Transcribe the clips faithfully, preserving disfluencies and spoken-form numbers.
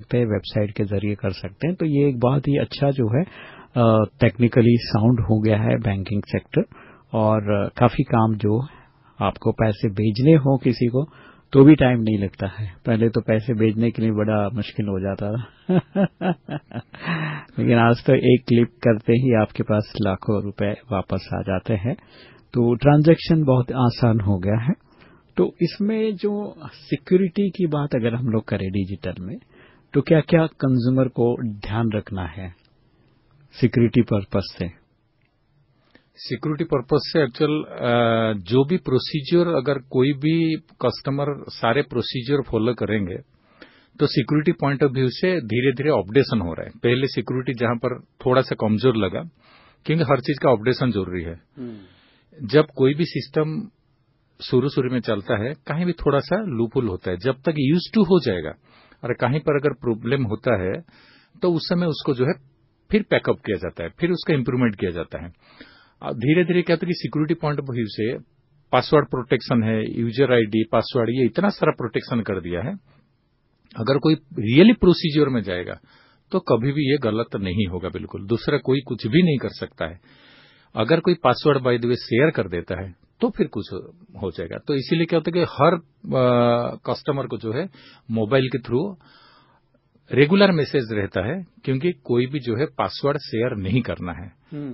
सकते हैं, वेबसाइट के जरिए कर सकते हैं। तो ये एक बहुत ही अच्छा जो है टेक्निकली साउंड हो गया है बैंकिंग सेक्टर, और काफी काम जो आपको पैसे भेजने हो किसी को तो भी टाइम नहीं लगता है। पहले तो पैसे भेजने के लिए बड़ा मुश्किल हो जाता था लेकिन आज तो एक क्लिक करते ही आपके पास लाखों रुपए वापस आ जाते हैं। तो ट्रांजैक्शन बहुत आसान हो गया है। तो इसमें जो सिक्योरिटी की बात अगर हम लोग करें डिजिटल में, तो क्या क्या कंज्यूमर को ध्यान रखना है सिक्योरिटी पर्पस से? सिक्योरिटी पर्पस से एक्चुअल जो भी प्रोसीजर, अगर कोई भी कस्टमर सारे प्रोसीजर फॉलो करेंगे तो सिक्योरिटी पॉइंट ऑफ व्यू से धीरे धीरे अपडेशन हो रहा है। पहले सिक्योरिटी जहां पर थोड़ा सा कमजोर लगा, क्योंकि हर चीज का अपडेशन जरूरी है। जब कोई भी सिस्टम शुरू शुरू में चलता है, कहीं भी थोड़ा सा लूपहोल होता है। जब तक यूज टू हो जाएगा और कहीं पर अगर प्रॉब्लम होता है तो उस समय उसको जो है फिर पैकअप किया जाता है, फिर उसका इंप्रूवमेंट किया जाता है। धीरे धीरे क्या होता है कि सिक्योरिटी पॉइंट ऑफ व्यू से पासवर्ड प्रोटेक्शन है, यूजर आईडी, पासवर्ड, ये इतना सारा प्रोटेक्शन कर दिया है। अगर कोई रियली प्रोसीजर में जाएगा तो कभी भी ये गलत नहीं होगा। बिल्कुल दूसरा कोई कुछ भी नहीं कर सकता है। अगर कोई password by the way share कर देता है तो फिर कुछ हो जाएगा। तो इसीलिए क्या होता है कि हर कस्टमर को जो है मोबाइल के थ्रू रेगुलर मैसेज रहता है, क्योंकि कोई भी जो है पासवर्ड शेयर नहीं करना है।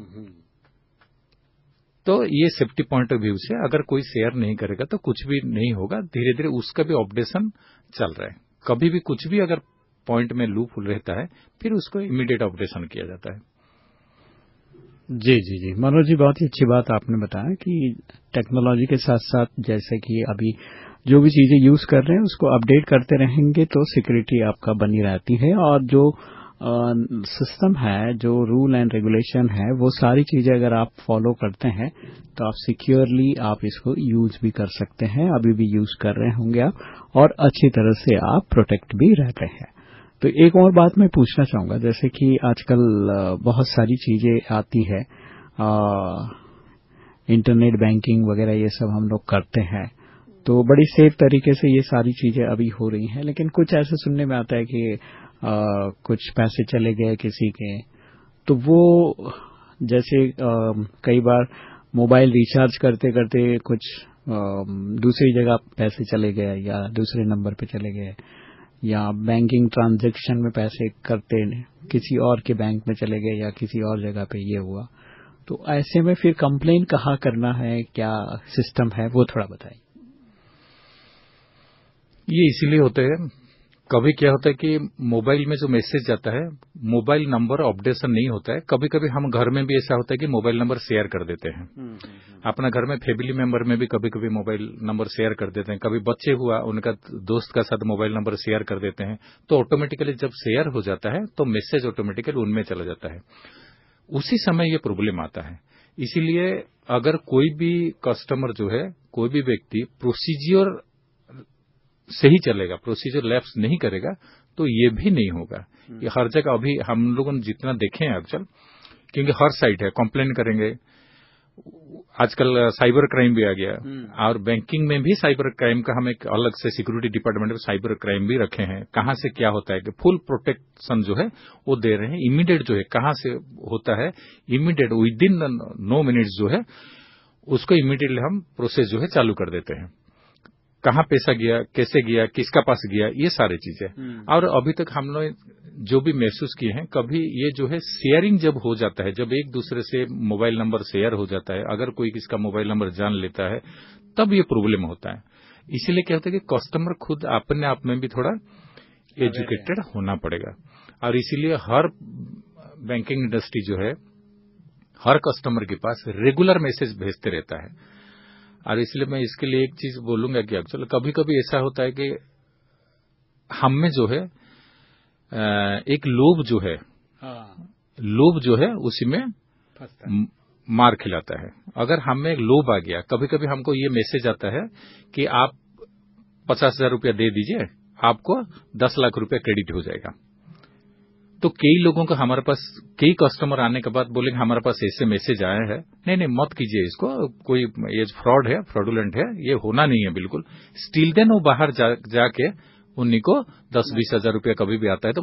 तो ये सेफ्टी पॉइंट ऑफ व्यू से अगर कोई शेयर नहीं करेगा तो कुछ भी नहीं होगा। धीरे धीरे उसका भी अपडेशन चल रहा है। कभी भी कुछ भी अगर पॉइंट में लूप रहता है फिर उसको इमीडिएट अपडेशन किया जाता है। जी जी जी मनोज जी, बहुत ही अच्छी बात आपने बताया कि टेक्नोलॉजी के साथ साथ जैसे कि अभी जो भी चीजें यूज कर रहे हैं उसको अपडेट करते रहेंगे तो सिक्योरिटी आपका बनी रहती है। और जो सिस्टम है, जो रूल एंड रेगुलेशन है, वो सारी चीजें अगर आप फॉलो करते हैं तो आप सिक्योरली आप इसको यूज भी कर सकते हैं। अभी भी यूज कर रहे होंगे आप, और अच्छी तरह से आप प्रोटेक्ट भी रहते हैं। तो एक और बात मैं पूछना चाहूंगा, जैसे कि आजकल बहुत सारी चीजें आती है, इंटरनेट बैंकिंग वगैरह ये सब हम लोग करते हैं, तो बड़ी सेफ तरीके से ये सारी चीजें अभी हो रही हैं। लेकिन कुछ ऐसे सुनने में आता है कि आ, कुछ पैसे चले गए किसी के, तो वो जैसे आ, कई बार मोबाइल रिचार्ज करते करते कुछ आ, दूसरी जगह पैसे चले गए या दूसरे नंबर पे चले गए, या बैंकिंग ट्रांजैक्शन में पैसे करते किसी और के बैंक में चले गए या किसी और जगह पे ये हुआ, तो ऐसे में फिर कंप्लेन कहाँ करना है, क्या सिस्टम है, वो थोड़ा बताइए। ये इसीलिए होता है, कभी क्या होता है कि मोबाइल में जो मैसेज जाता है, मोबाइल नंबर अपडेशन नहीं होता है। कभी कभी हम घर में भी ऐसा होता है कि मोबाइल नंबर शेयर कर देते हैं। अपना घर में फैमिली मेंबर में भी कभी कभी मोबाइल नंबर शेयर कर देते हैं। कभी बच्चे हुआ, उनका दोस्त का साथ मोबाइल नंबर शेयर कर देते हैं। तो ऑटोमेटिकली जब शेयर हो जाता है तो मैसेज ऑटोमेटिकली उनमें चला जाता है। उसी समय ये प्रॉब्लम आता है। इसीलिए अगर कोई भी कस्टमर जो है, कोई भी व्यक्ति प्रोसीजर से ही चलेगा, प्रोसीजर लैप्स नहीं करेगा तो ये भी नहीं होगा। ये हर जगह अभी हम लोगों ने जितना देखे हैं एक्चुअल, क्योंकि हर साइट है, कंप्लेन करेंगे। आजकल साइबर क्राइम भी आ गया, और बैंकिंग में भी साइबर क्राइम का हम एक अलग से सिक्योरिटी डिपार्टमेंट में साइबर क्राइम भी रखे हैं। कहां से क्या होता है कि फुल प्रोटेक्शन जो है वो दे रहे हैं। इमीडिएट जो है कहां से होता है, immediate with in no minutes जो है उसको इमीडिएटली हम प्रोसेस जो है चालू कर देते हैं। कहां पैसा गया, कैसे गया, किसका पास गया, ये सारी चीजें। और अभी तक हम लोग जो भी महसूस किए हैं, कभी ये जो है शेयरिंग जब हो जाता है, जब एक दूसरे से मोबाइल नंबर शेयर हो जाता है, अगर कोई किसका मोबाइल नंबर जान लेता है तब ये प्रॉब्लम होता है। इसीलिए क्या होता है कि कस्टमर खुद अपने आप में भी थोड़ा एजुकेटेड होना पड़ेगा। और इसीलिए हर बैंकिंग इंडस्ट्री जो है हर कस्टमर के पास रेगुलर मैसेज भेजते रहता है। और इसलिए मैं इसके लिए एक चीज बोलूंगा कि एक्चुअली कभी कभी ऐसा होता है कि हम में जो है एक लोभ जो है, लोभ जो है उसी में मार खिलाता है। अगर हम में एक लोभ आ गया, कभी कभी हमको ये मैसेज आता है कि आप पचास हजार रुपया दे दीजिए, आपको दस लाख रुपया क्रेडिट हो जाएगा। तो कई लोगों को हमारे पास, कई कस्टमर आने के बाद बोलेंगे हमारे पास ऐसे मैसेज आया है, नहीं नहीं मत कीजिए इसको, कोई ये फ्रॉड है, फ्रॉडुलेंट है, ये होना नहीं है बिल्कुल। स्टिल देन वो बाहर जा, जाके उन्हीं को दस बीस हजार रुपया कभी भी आता है तो